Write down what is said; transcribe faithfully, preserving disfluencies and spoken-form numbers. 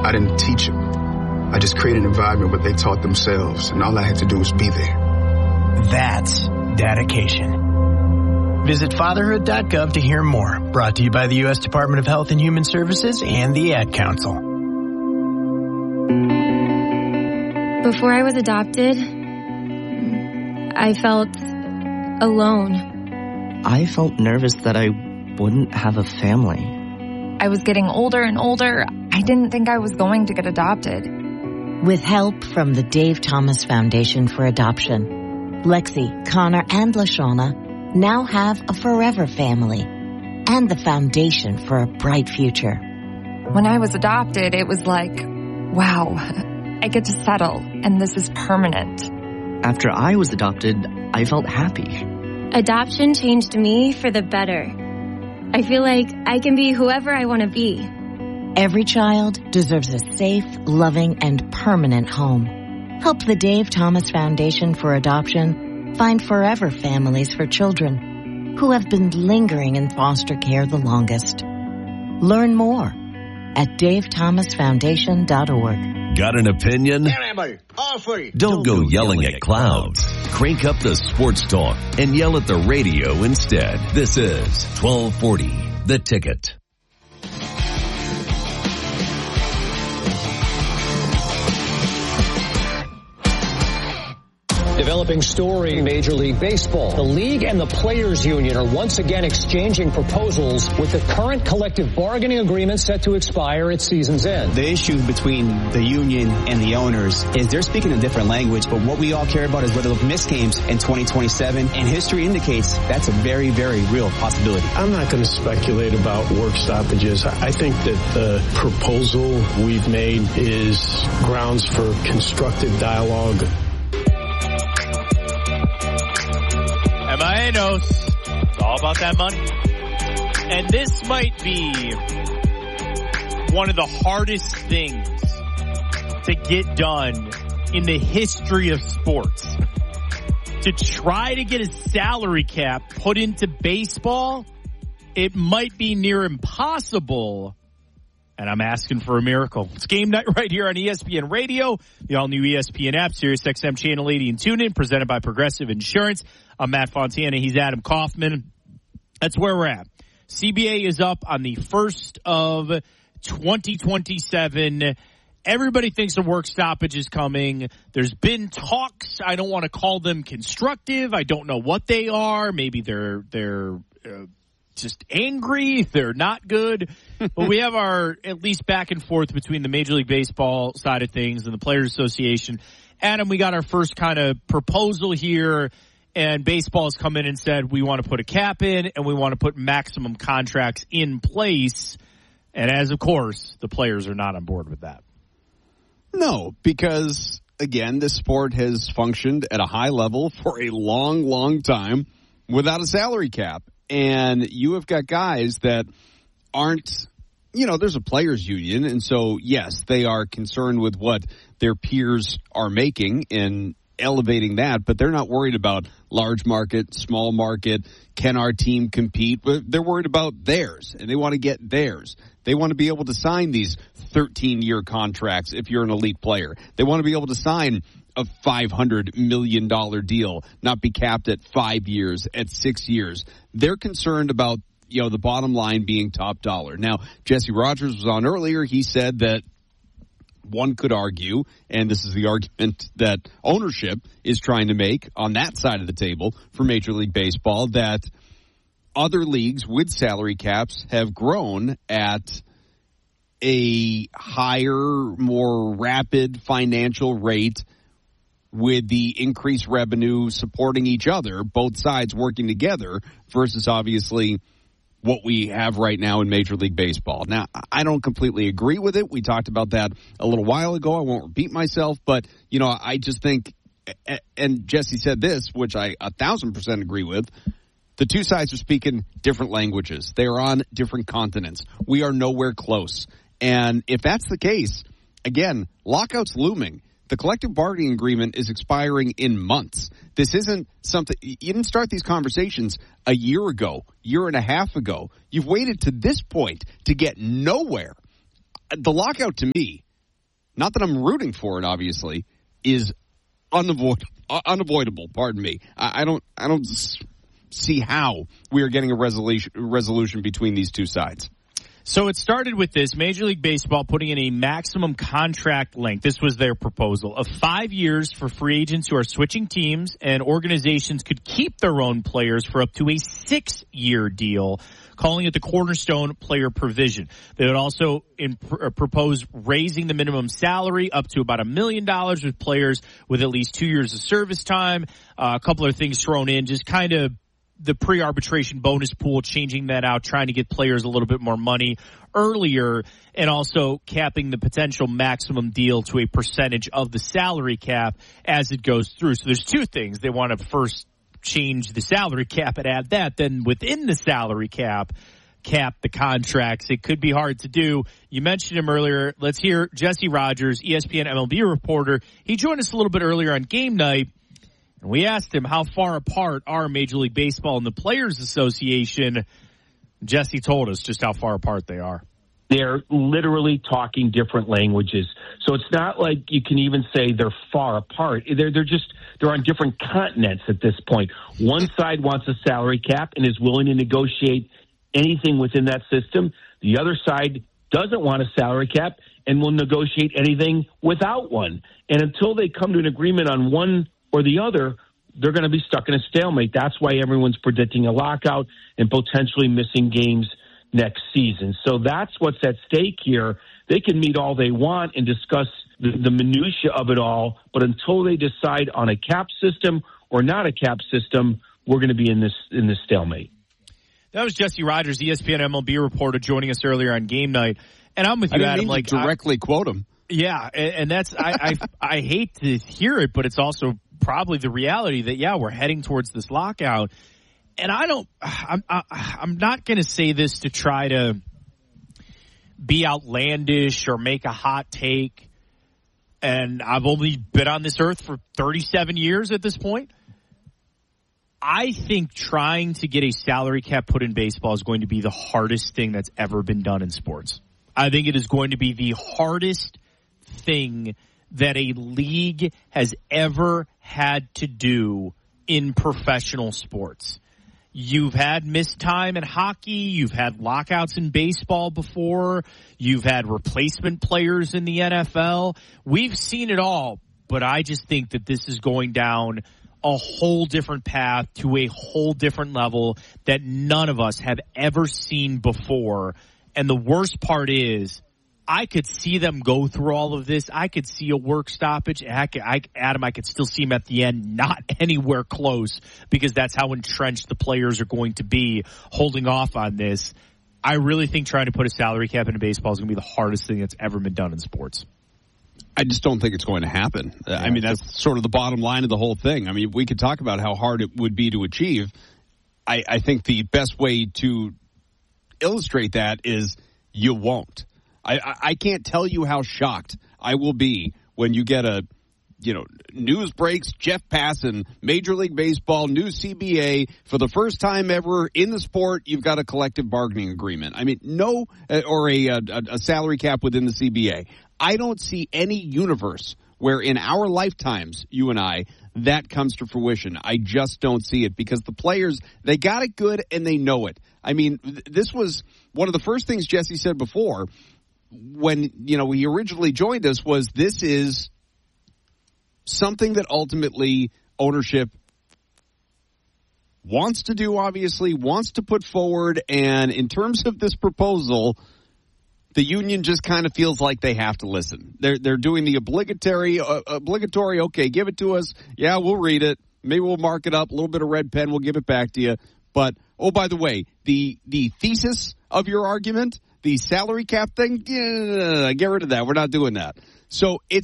I didn't teach them. I just created an environment where they taught themselves, and all I had to do was be there. That's dedication. Visit fatherhood dot gov to hear more. Brought to you by the U S Department of Health and Human Services and the Ad Council. Before I was adopted, I felt alone. I felt nervous that I wouldn't have a family. I was getting older and older. I didn't think I was going to get adopted. With help from the Dave Thomas Foundation for Adoption, Lexi, Connor, and LaShawna now have a forever family and the foundation for a bright future. When I was adopted, it was like, wow, I get to settle, and this is permanent. After I was adopted, I felt happy. Adoption changed me for the better. I feel like I can be whoever I want to be. Every child deserves a safe, loving, and permanent home. Help the Dave Thomas Foundation for Adoption find forever families for children who have been lingering in foster care the longest. Learn more at dave thomas foundation dot org. Got an opinion? Don't go yelling at clouds. Crank up the sports talk and yell at the radio instead. This is twelve forty, The Ticket. Developing story in Major League Baseball. The league and the players union are once again exchanging proposals with the current collective bargaining agreement set to expire at season's end. The issue between the union and the owners is they're speaking a different language, but what we all care about is whether they'll miss games in twenty twenty-seven, and history indicates that's a very, very real possibility. I'm not going to speculate about work stoppages. I think that the proposal we've made is grounds for constructive dialogue. Emainos. It's all about that money. And this might be one of the hardest things to get done in the history of sports. To try to get a salary cap put into baseball, it might be near impossible. And I'm asking for a miracle. It's game night right here on E S P N Radio, the all-new E S P N app, Sirius X M Channel eighty and TuneIn, presented by Progressive Insurance. I'm Matt Fontana. He's Adam Kaufman. That's where we're at. C B A is up on the first of twenty twenty-seven. Everybody thinks a work stoppage is coming. There's been talks. I don't want to call them constructive. I don't know what they are. Maybe they're they're uh, just angry. They're not good. But we have our at least back and forth between the Major League Baseball side of things and the Players Association. Adam, we got our first kind of proposal here, and baseball has come in and said we want to put a cap in and we want to put maximum contracts in place. And as, of course, the players are not on board with that. No, because, again, this sport has functioned at a high level for a long, long time without a salary cap. And you have got guys that aren't, you know, there's a players union. And so, yes, they are concerned with what their peers are making and elevating that. But they're not worried about large market, small market. Can our team compete? But they're worried about theirs, and they want to get theirs. They want to be able to sign these thirteen-year contracts if you're an elite player. They want to be able to sign a five hundred million dollars deal, not be capped at five years, at six years. They're concerned about, you know, the bottom line being top dollar. Now, Jesse Rogers was on earlier. He said that one could argue, and this is the argument that ownership is trying to make on that side of the table for Major League Baseball, that other leagues with salary caps have grown at a higher, more rapid financial rate with the increased revenue supporting each other, both sides working together, versus obviously what we have right now in Major League Baseball. Now, I don't completely agree with it. We talked about that a little while ago. I won't repeat myself, but, you know, I just think, and Jesse said this, which I a thousand percent agree with, the two sides are speaking different languages. They are on different continents. We are nowhere close. And if that's the case, again, lockout's looming. The collective bargaining agreement is expiring in months. This isn't something, you didn't start these conversations a year ago, year and a half ago. You've waited to this point to get nowhere. The lockout, to me, not that I'm rooting for it, obviously, is unavoid- unavoidable. Pardon me. I, I don't. I don't see how we are getting a resolution resolution between these two sides. So it started with this, Major League Baseball putting in a maximum contract length. This was their proposal of five years for free agents who are switching teams, and organizations could keep their own players for up to a six-year deal, calling it the cornerstone player provision. They would also in, pr- propose raising the minimum salary up to about a million dollars with players with at least two years of service time. Uh, a couple of things thrown in, just kind of the pre-arbitration bonus pool, changing that out, trying to get players a little bit more money earlier, and also capping the potential maximum deal to a percentage of the salary cap as it goes through. So there's two things. They want to first change the salary cap and add that. Then within the salary cap, cap the contracts. It could be hard to do. You mentioned him earlier. Let's hear Jesse Rogers, E S P N M L B reporter. He joined us a little bit earlier on game night. And we asked him how far apart are Major League Baseball and the Players Association. Jesse told us just how far apart they are. They're literally talking different languages. So it's not like you can even say they're far apart. They're, they're just, they're on different continents at this point. One side wants a salary cap and is willing to negotiate anything within that system. The other side doesn't want a salary cap and will negotiate anything without one. And until they come to an agreement on one or the other, they're going to be stuck in a stalemate. That's why everyone's predicting a lockout and potentially missing games next season. So that's what's at stake here. They can meet all they want and discuss the, the minutia of it all, but until they decide on a cap system or not a cap system, we're going to be in this in this stalemate. That was Jesse Rogers, E S P N M L B reporter, joining us earlier on game night. And I'm with you, I didn't Adam. Mean like to directly I, quote him. Yeah, and, and that's I, I I hate to hear it, but it's also probably the reality that yeah, we're heading towards this lockout. And I don't, I'm, I'm not going to say this to try to be outlandish or make a hot take. And I've only been on this earth for thirty-seven years at this point. I think trying to get a salary cap put in baseball is going to be the hardest thing that's ever been done in sports. I think it is going to be the hardest thing that a league has ever had to do in professional sports. You've had missed time in hockey. You've had lockouts in baseball before. You've had replacement players in the N F L. We've seen it all, but I just think that this is going down a whole different path to a whole different level that none of us have ever seen before. And the worst part is, I could see them go through all of this. I could see a work stoppage. I could, I, Adam, I could still see him at the end, not anywhere close, because that's how entrenched the players are going to be holding off on this. I really think trying to put a salary cap into baseball is going to be the hardest thing that's ever been done in sports. I just don't think it's going to happen. Yeah, I mean, that's sort of the bottom line of the whole thing. I mean, we could talk about how hard it would be to achieve. I, I think the best way to illustrate that is you won't. I, I can't tell you how shocked I will be when you get a, you know, news breaks, Jeff Passan, Major League Baseball, new C B A, for the first time ever in the sport, you've got a collective bargaining agreement. I mean, no, or a, a, a salary cap within the C B A. I don't see any universe where in our lifetimes, you and I, that comes to fruition. I just don't see it because the players, they got it good and they know it. I mean, th- this was one of the first things Jesse said before when, you know, he originally joined us was this is something that ultimately ownership wants to do, obviously, wants to put forward. And in terms of this proposal, the union just kind of feels like they have to listen. They're they're doing the obligatory, uh, obligatory, okay, give it to us. Yeah, we'll read it. Maybe we'll mark it up. A little bit of red pen. We'll give it back to you. But, oh, by the way, the the thesis of your argument, the salary cap thing, yeah, get rid of that. We're not doing that. So it